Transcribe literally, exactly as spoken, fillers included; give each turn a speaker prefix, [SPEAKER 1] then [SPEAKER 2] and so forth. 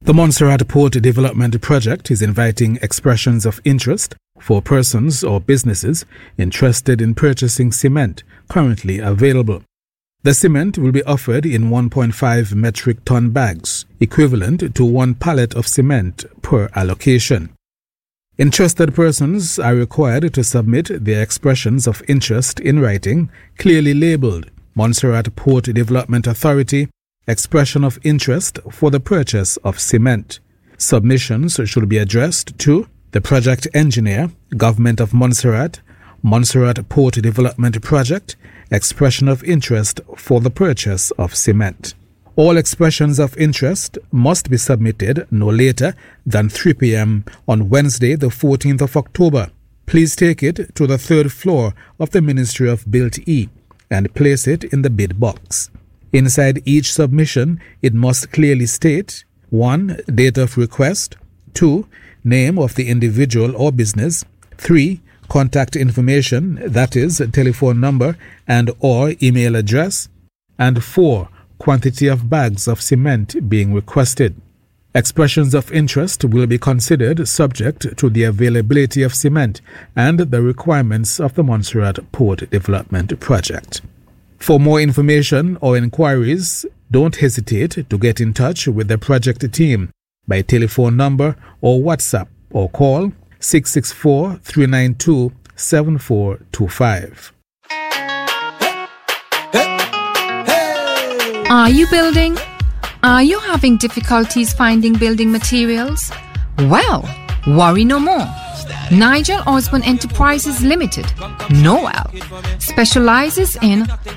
[SPEAKER 1] The Montserrat Port Development Project is inviting expressions of interest for persons or businesses interested in purchasing cement currently available. The cement will be offered in one point five metric ton bags, equivalent to one pallet of cement per allocation. Interested persons are required to submit their expressions of interest in writing, clearly labeled Montserrat Port Development Authority, expression of interest for the purchase of cement. Submissions should be addressed to the project engineer, Government of Montserrat, Montserrat Port Development Project, expression of interest for the purchase of cement. All expressions of interest must be submitted no later than three p.m. on Wednesday, the fourteenth of October. Please take it to the third floor of the Ministry of Built E and place it in the bid box. Inside each submission, it must clearly state one. Date of request, two. Name of the individual or business, three. Contact information, that is, telephone number and or email address, and four. Quantity of bags of cement being requested. Expressions of interest will be considered subject to the availability of cement and the requirements of the Montserrat Port Development Project. For more information or inquiries, don't hesitate to get in touch with the project team by telephone number or WhatsApp or call six six four, three nine two, seven four two five.
[SPEAKER 2] Are you building? Are you having difficulties finding building materials? Well, worry no more. Nigel Osborne Enterprises Limited, Noel, specializes in